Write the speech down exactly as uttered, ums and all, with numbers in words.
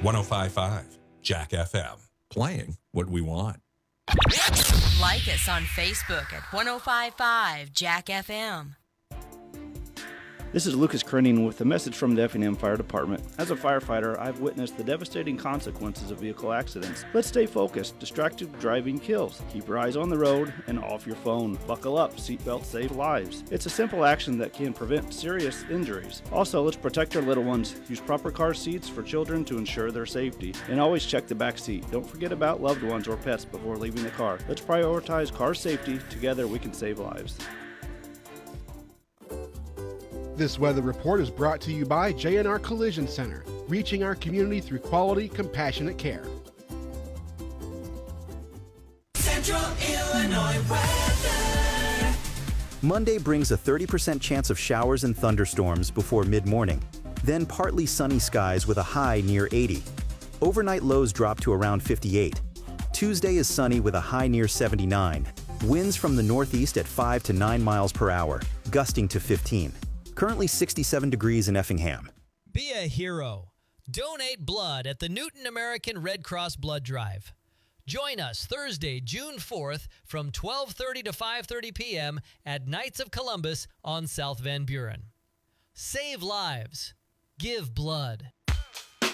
one oh five point five Jack F M. Playing what we want. Like us on Facebook at one oh five point five Jack F M. This is Lucas Krenning with a message from the Effingham Fire Department. As a firefighter, I've witnessed the devastating consequences of vehicle accidents. Let's stay focused. Distracted driving kills. Keep your eyes on the road and off your phone. Buckle up. Seatbelts save lives. It's a simple action that can prevent serious injuries. Also, let's protect our little ones. Use proper car seats for children to ensure their safety. And always check the back seat. Don't forget about loved ones or pets before leaving the car. Let's prioritize car safety. Together, we can save lives. This weather report is brought to you by J and R Collision Center, reaching our community through quality, compassionate care. Central Illinois weather. Monday brings a thirty percent chance of showers and thunderstorms before mid-morning, then partly sunny skies with a high near eighty. Overnight lows drop to around fifty-eight. Tuesday is sunny with a high near seventy-nine. Winds from the northeast at five to nine miles per hour, gusting to fifteen. Currently sixty-seven degrees in Effingham. Be a hero. Donate blood at the Newton American Red Cross Blood Drive. Join us Thursday, June fourth from twelve thirty to five thirty p.m. at Knights of Columbus on South Van Buren. Save lives. Give blood.